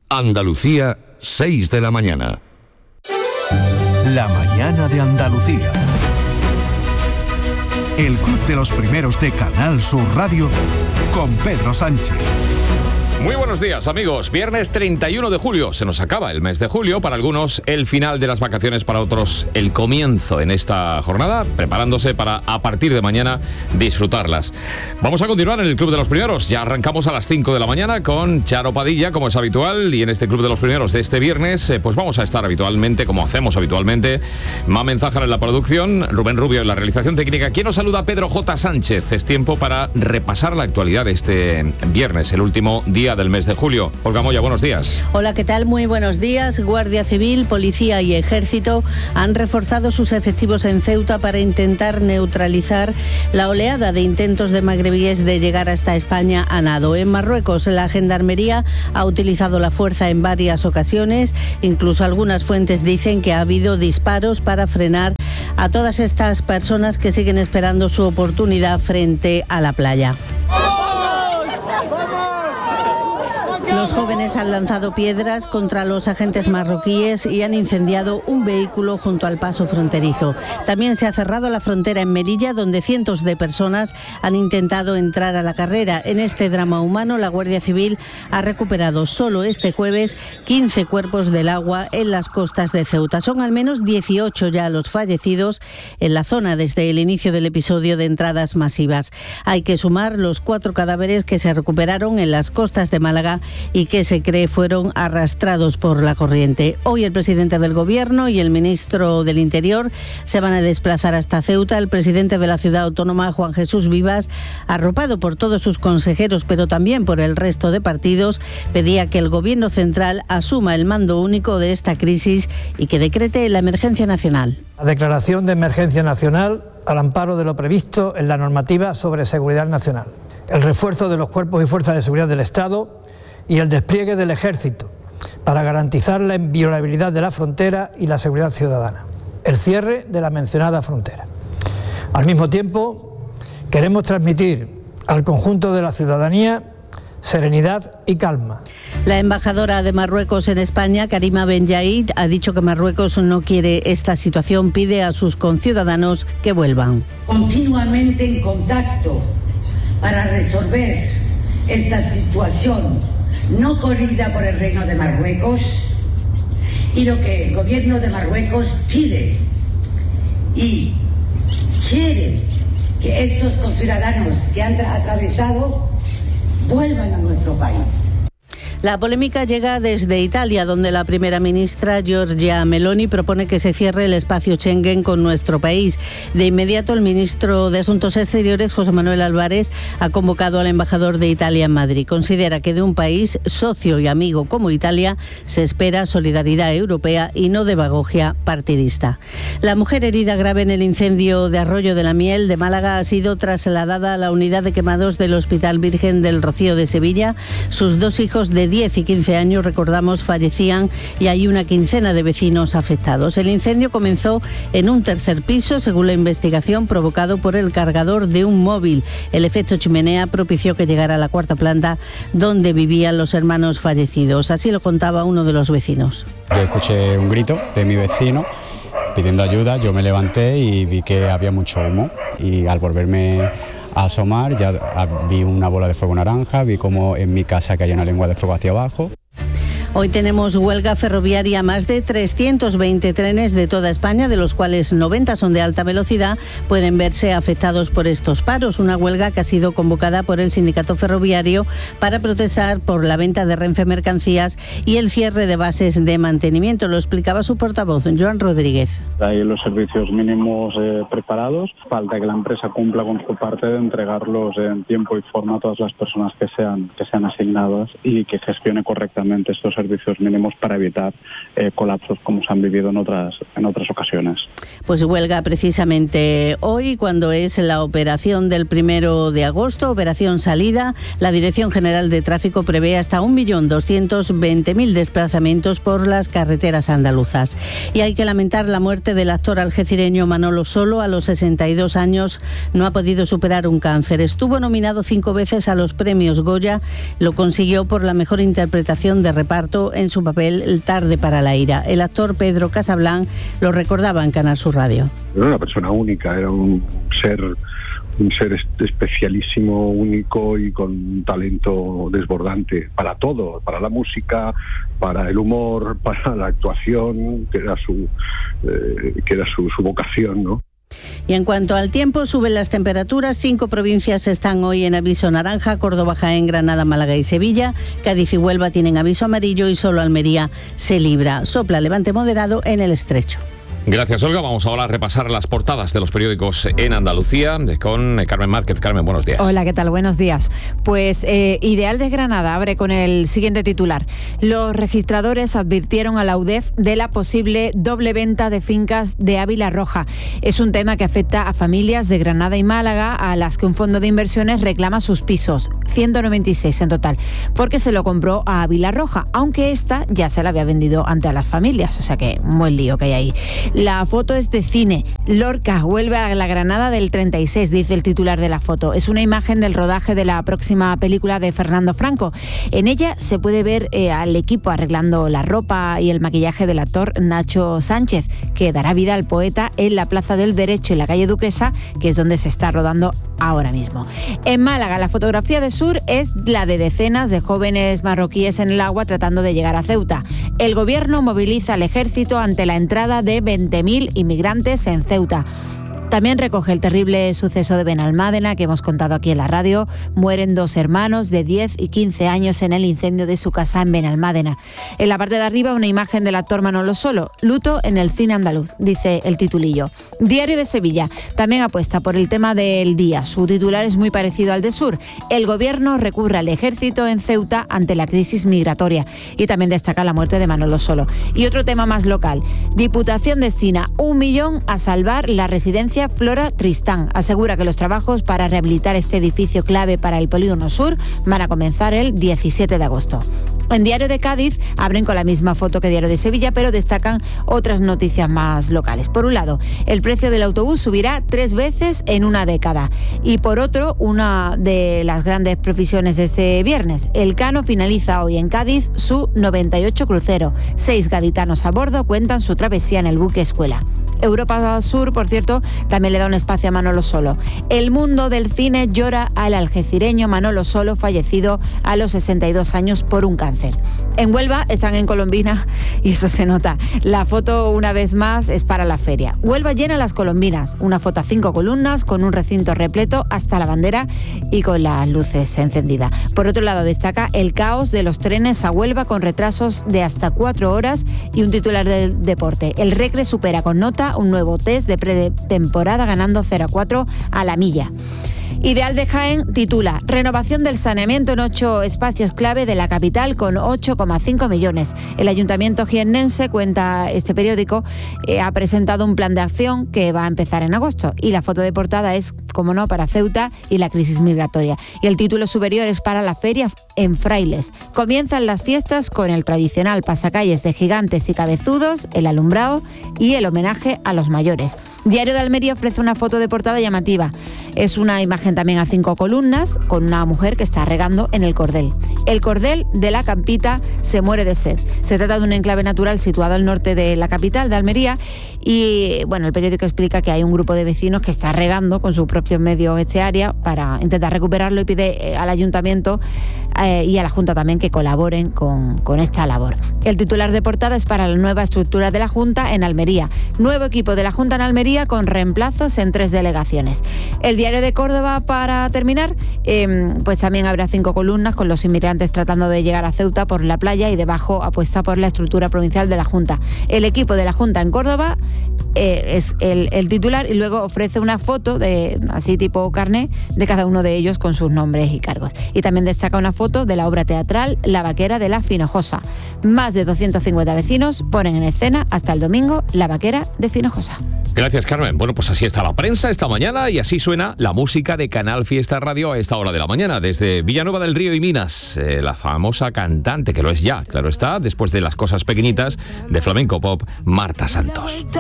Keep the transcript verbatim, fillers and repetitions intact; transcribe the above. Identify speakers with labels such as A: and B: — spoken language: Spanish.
A: Andalucía, seis de la mañana.
B: La mañana de Andalucía. El Club de los Primeros de Canal Sur Radio con Pedro Sánchez.
C: Muy buenos días, amigos. Viernes treinta y uno de julio. Se nos acaba el mes de julio. Para algunos el final de las vacaciones, para otros el comienzo en esta jornada, preparándose para a partir de mañana disfrutarlas. Vamos a continuar en el Club de los Primeros. Ya arrancamos a las cinco de la mañana con Charo Padilla, como es habitual, y en este Club de los Primeros de este viernes eh, pues vamos a estar habitualmente, como hacemos habitualmente, Mamen Zájara en la producción, Rubén Rubio en la realización técnica. Quien nos saluda, Pedro J. Sánchez. Es tiempo para repasar la actualidad de este viernes, el último día del mes de julio. Olga Moya, buenos días.
D: Hola, ¿qué tal? Muy buenos días. Guardia Civil, Policía y Ejército han reforzado sus efectivos en Ceuta para intentar neutralizar la oleada de intentos de magrebíes de llegar hasta España a nado. En Marruecos, la Gendarmería ha utilizado la fuerza en varias ocasiones. Incluso algunas fuentes dicen que ha habido disparos para frenar a todas estas personas que siguen esperando su oportunidad frente a la playa. Los jóvenes han lanzado piedras contra los agentes marroquíes y han incendiado un vehículo junto al paso fronterizo. También se ha cerrado la frontera en Melilla, donde cientos de personas han intentado entrar a la carrera. En este drama humano, la Guardia Civil ha recuperado solo este jueves quince cuerpos del agua en las costas de Ceuta. Son al menos dieciocho ya los fallecidos en la zona desde el inicio del episodio de entradas masivas. Hay que sumar los cuatro cadáveres que se recuperaron en las costas de Málaga y que se cree fueron arrastrados por la corriente. Hoy el presidente del Gobierno y el ministro del Interior se van a desplazar hasta Ceuta. El presidente de la ciudad autónoma, Juan Jesús Vivas, arropado por todos sus consejeros, pero también por el resto de partidos, pedía que el Gobierno central asuma el mando único de esta crisis y que decrete la emergencia nacional.
E: La declaración de emergencia nacional al amparo de lo previsto en la normativa sobre seguridad nacional, el refuerzo de los cuerpos y fuerzas de seguridad del Estado y el despliegue del Ejército para garantizar la inviolabilidad de la frontera y la seguridad ciudadana, el cierre de la mencionada frontera. Al mismo tiempo, queremos transmitir al conjunto de la ciudadanía serenidad y calma.
D: La embajadora de Marruecos en España, Karima Ben-Yaid, ha dicho que Marruecos no quiere esta situación, pide a sus conciudadanos que vuelvan.
F: Continuamente en contacto para resolver esta situación no corrida por el Reino de Marruecos, y lo que el Gobierno de Marruecos pide y quiere que estos conciudadanos que han atravesado vuelvan a nuestro país.
D: La polémica llega desde Italia, donde la primera ministra Giorgia Meloni propone que se cierre el espacio Schengen con nuestro país. De inmediato, el ministro de Asuntos Exteriores, José Manuel Álvarez, ha convocado al embajador de Italia en Madrid. Considera que de un país socio y amigo como Italia se espera solidaridad europea y no demagogia partidista. La mujer herida grave en el incendio de Arroyo de la Miel de Málaga ha sido trasladada a la unidad de quemados del Hospital Virgen del Rocío de Sevilla. Sus dos hijos de diez y quince años, recordamos, fallecían y hay una quincena de vecinos afectados. El incendio comenzó en un tercer piso, según la investigación, provocado por el cargador de un móvil. El efecto chimenea propició que llegara a la cuarta planta, donde vivían los hermanos fallecidos. Así lo contaba uno de los vecinos.
G: Yo escuché un grito de mi vecino pidiendo ayuda, yo me levanté y vi que había mucho humo, y al volverme a asomar ya vi una bola de fuego naranja, vi como en mi casa caía una lengua de fuego hacia abajo.
D: Hoy tenemos huelga ferroviaria, más de trescientos veinte trenes de toda España, de los cuales noventa son de alta velocidad, pueden verse afectados por estos paros. Una huelga que ha sido convocada por el sindicato ferroviario para protestar por la venta de Renfe Mercancías y el cierre de bases de mantenimiento. Lo explicaba su portavoz, Joan Rodríguez.
H: Hay los servicios mínimos eh, preparados, falta que la empresa cumpla con su parte de entregarlos en tiempo y forma a todas las personas que sean, que sean asignadas, y que gestione correctamente estos servicios mínimos para evitar eh, colapsos como se han vivido en otras, en otras ocasiones.
D: Pues huelga precisamente hoy, cuando es la operación del primero de agosto, operación salida. La Dirección General de Tráfico prevé hasta un millón doscientos veinte mil desplazamientos por las carreteras andaluzas. Y hay que lamentar la muerte del actor algecireño Manolo Solo. A los sesenta y dos años no ha podido superar un cáncer. Estuvo nominado cinco veces a los premios Goya, lo consiguió por la mejor interpretación de reparto retrato en su papel Tarde para la ira. El actor Pedro Casablanc lo recordaba en Canal Sur Radio.
I: Era una persona única, era un ser, un ser especialísimo, único y con un talento desbordante para todo, para la música, para el humor, para la actuación, que era su, eh, que era su, su vocación, ¿no?
D: Y en cuanto al tiempo, suben las temperaturas. Cinco provincias están hoy en aviso naranja: Córdoba, Jaén, Granada, Málaga y Sevilla. Cádiz y Huelva tienen aviso amarillo y solo Almería se libra. Sopla levante moderado en el Estrecho.
C: Gracias, Olga. Vamos ahora a repasar las portadas de los periódicos en Andalucía con Carmen Márquez. Carmen, buenos días.
J: Hola, ¿qué tal? Buenos días. Pues eh, Ideal de Granada abre con el siguiente titular. Los registradores advirtieron a la U D E F de la posible doble venta de fincas de Ávila Roja. Es un tema que afecta a familias de Granada y Málaga, a las que un fondo de inversiones reclama sus pisos, ciento noventa y seis en total, porque se lo compró a Ávila Roja, aunque esta ya se la había vendido ante a las familias, o sea que un buen lío que hay ahí. La foto es de cine. Lorca vuelve a la Granada del treinta y seis, dice el titular de la foto. Es una imagen del rodaje de la próxima película de Fernando Franco. En ella se puede ver eh, al equipo arreglando la ropa y el maquillaje del actor Nacho Sánchez, que dará vida al poeta en la Plaza del Derecho y la calle Duquesa, que es donde se está rodando ahora mismo. En Málaga, la fotografía de Sur es la de decenas de jóvenes marroquíes en el agua tratando de llegar a Ceuta. El gobierno moviliza al ejército ante la entrada de veinte mil inmigrantes en Ceuta. También recoge el terrible suceso de Benalmádena que hemos contado aquí en la radio. Mueren dos hermanos de diez y quince años en el incendio de su casa en Benalmádena. En la parte de arriba una imagen del actor Manolo Solo. Luto en el cine andaluz, dice el titulillo. Diario de Sevilla también apuesta por el tema del día. Su titular es muy parecido al de Sur. El gobierno recurre al ejército en Ceuta ante la crisis migratoria. Y también destaca la muerte de Manolo Solo. Y otro tema más local. Diputación destina un millón a salvar la residencia Flora Tristán. Asegura que los trabajos para rehabilitar este edificio clave para el Polígono Sur van a comenzar el diecisiete de agosto. En Diario de Cádiz abren con la misma foto que Diario de Sevilla, pero destacan otras noticias más locales. Por un lado, el precio del autobús subirá tres veces en una década. Y por otro, una de las grandes previsiones de este viernes. El Cano finaliza hoy en Cádiz su noventa y ocho crucero. Seis gaditanos a bordo cuentan su travesía en el buque escuela. Europa Sur, por cierto, también le da un espacio a Manolo Solo. El mundo del cine llora al algecireño Manolo Solo, fallecido a los sesenta y dos años por un cáncer. En Huelva están en Colombina y eso se nota. La foto, una vez más, es para la feria. Huelva llena las Colombinas. Una foto a cinco columnas con un recinto repleto hasta la bandera y con las luces encendidas. Por otro lado, destaca el caos de los trenes a Huelva con retrasos de hasta cuatro horas y un titular del deporte. El Recre supera con nota un nuevo test de pretemporada ganando cero a cuatro a la milla. Ideal de Jaén titula Renovación del saneamiento en ocho espacios clave de la capital con ocho coma cinco millones. El ayuntamiento jiennense, cuenta este periódico, eh, ha presentado un plan de acción que va a empezar en agosto y la foto de portada es, como no, para Ceuta y la crisis migratoria. Y el título superior es para la feria en Frailes. Comienzan las fiestas con el tradicional pasacalles de gigantes y cabezudos, el alumbrado y el homenaje a los mayores. Diario de Almería ofrece una foto de portada llamativa. Es una imagen también a cinco columnas con una mujer que está regando en el cordel. El cordel de la Campita se muere de sed. Se trata de un enclave natural situado al norte de la capital de Almería y bueno, el periódico explica que hay un grupo de vecinos que está regando con sus propios medios este área para intentar recuperarlo y pide al ayuntamiento eh, y a la Junta también que colaboren con, con esta labor. El titular de portada es para la nueva estructura de la Junta en Almería. Nuevo equipo de la Junta en Almería con reemplazos en tres delegaciones. El Diario de Córdoba, para terminar, eh, pues también habrá cinco columnas con los inmigrantes tratando de llegar a Ceuta por la playa y debajo apuesta por la estructura provincial de la Junta. El equipo de la Junta en Córdoba eh, es el, el titular y luego ofrece una foto de así tipo carné de cada uno de ellos con sus nombres y cargos. Y también destaca una foto de la obra teatral La Vaquera de la Finojosa. Más de doscientos cincuenta vecinos ponen en escena hasta el domingo La Vaquera de Finojosa.
C: Gracias, Carmen. Bueno, pues así está la prensa esta mañana y así suena la música de Canal Fiesta Radio a esta hora de la mañana. Desde Villanueva del Río y Minas, eh, la famosa cantante, que lo es ya, claro está, después de Las Cosas Pequeñitas, de flamenco pop, Marta Santos.